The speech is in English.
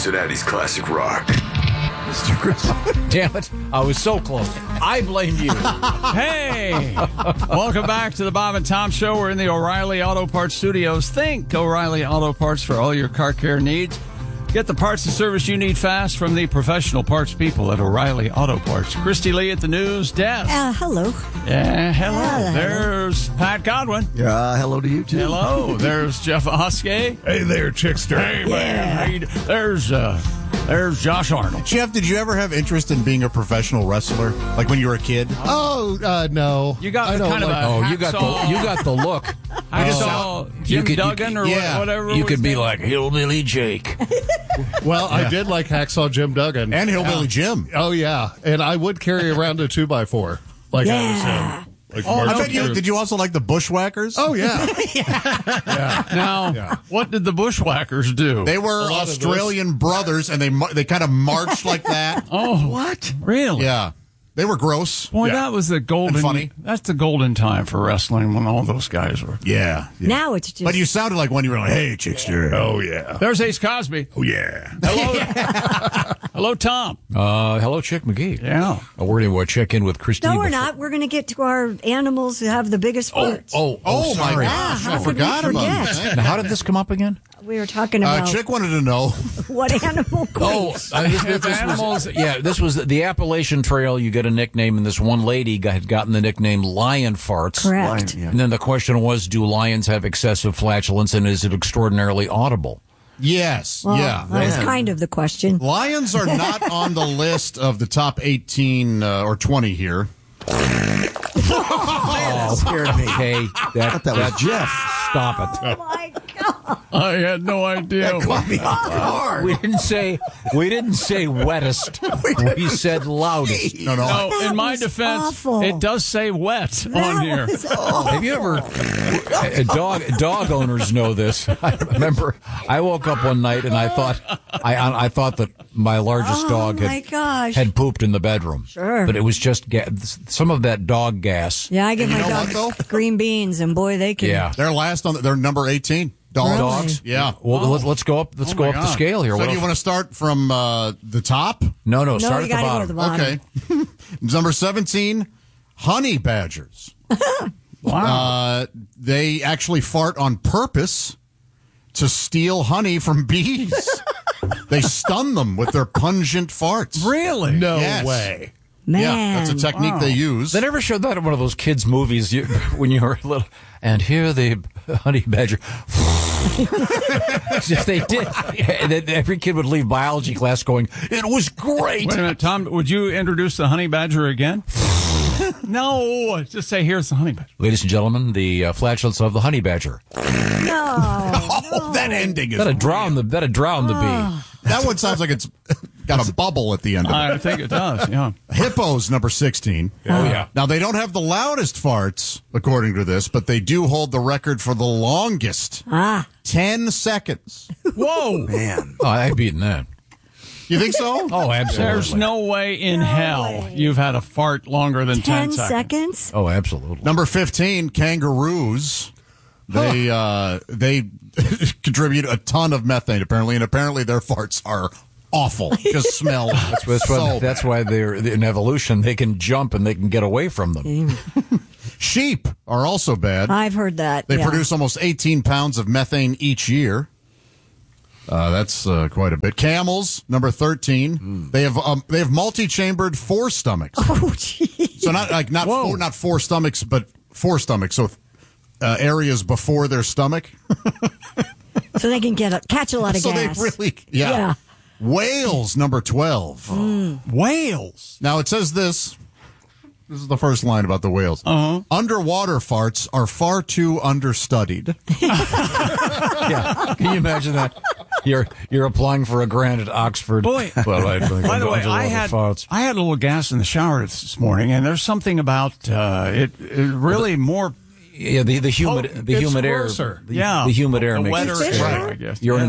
Cincinnati's classic rock. Mr. Chris. Damn it. I was so close. I blame you. Hey, welcome back to the Bob and Tom Show. We're in the O'Reilly Auto Parts Studios. Think O'Reilly Auto Parts for all your car care needs. Get the parts and service you need fast from the professional parts people at O'Reilly Auto Parts. Christy Lee at the news desk. Hello. Yeah, hello. There's Pat Godwin. Yeah, hello to you, too. Hello. There's Jeff Oskey. Hey there, Chickster. Hey, man. How you there's Josh Arnold. Jeff, did you ever have interest in being a professional wrestler? Like when you were a kid? Oh, no. You got I don't kind of like- a You got the look. hacksaw Jim Duggan or whatever. You was could be his name. like Hillbilly Jake. Well, I did like Hacksaw Jim Duggan. And Hillbilly Jim. Oh, yeah. And I would carry around a 2x4. Like I was him. Like I marching bet you, through. did you also like the Bushwhackers? Oh, yeah. Now, what did the Bushwhackers do? They were lot of Australian brothers, and they kind of marched like that. Oh, what? Really? Yeah. They were gross. Boy, Yeah. that was the golden. And funny. That's the golden time for wrestling when all those guys were. Yeah. Now it's just. But you sounded like when you were like, hey, Chickster. Oh, yeah. There's Ace Cosby. Oh, yeah. Hello, hello, Tom. Hello, Chick McGee. Yeah. We're going to check in with Christine. No, we're before- not. We're going to get to our animals who have the biggest farts. Oh, my sorry. gosh. How I could we forgot about forget? that. Now, how did this come up again? We were talking about Chick wanted to know. what animal quakes. This was the Appalachian Trail. You get a nickname, and this one lady had gotten the nickname Lion Farts. Correct. And then the question was, do lions have excessive flatulence, and is it extraordinarily audible? Yes. Well, yeah. that was kind of the question. Lions are not on the list of the top 18 or 20 here. That scared me. Okay, That was Jeff. Stop it. Oh my God. I had no idea. Caught me off guard. We didn't say wettest. We said loudest. No. No, That in my was defense, awful. it does say wet on That here. was awful. Have you ever? Dog owners know this. I remember I woke up one night and I thought that my largest dog my gosh. had pooped in the bedroom. Sure. But it was just some of that dog gas. Yeah, I give my know what, dogs though? green beans, and boy, they can. Yeah. They're last on. They're number 18. Dogs. Dogs. Yeah. Well, let's go up. Let's Oh go my up the God. scale here. So What do you else? want to start from the top? No. No, Start you at the got to go to bottom. the bottom. Okay. Number 17, honey badgers. Wow. They actually fart on purpose to steal honey from bees. They stun them with their pungent farts. Really? No Yes. way. Man. Yeah, that's a technique they use. They never showed that in one of those kids' movies when you were little. And here the honey badger. If they did, every kid would leave biology class going, "It was great." Wait a minute, Tom. Would you introduce the honey badger again? No, just say here's the honey badger. Ladies and gentlemen, the flatulence of the honey badger. Oh, that ending is That'd drown the bee. That one sounds like it's got a bubble at the end of it. I think it does. Yeah. Hippos, number 16. Oh yeah. Now, they don't have the loudest farts, according to this, but they do hold the record for the longest. 10 seconds. Whoa. Man. Oh, I've beaten that. You think so? Oh, absolutely. There's no way in hell you've had a fart longer than 10 10 seconds? Oh, absolutely. Number 15, kangaroos. They contribute a ton of methane, apparently, and apparently their farts are awful. Just smell. That's why they're in evolution. They can jump and they can get away from them. Sheep are also bad. I've heard that. They yeah. produce almost 18 pounds of methane each year. That's quite a bit. Camels, number 13. They have multi-chambered four stomachs. Oh, geez. So not four stomachs, but four stomachs. So areas before their stomach. So they can catch a lot of So gas. they really, yeah. Whales, number 12. Whales. Now it says this. This is the first line about the whales. Underwater farts are far too understudied. Yeah. Can you imagine that? You're applying for a grant at Oxford. Boy. Well, By the way, I had a little gas in the shower this morning, and there's something about it really more. the humid It's air. grosser. The humid air the makes wetter it. air, I guess. You're in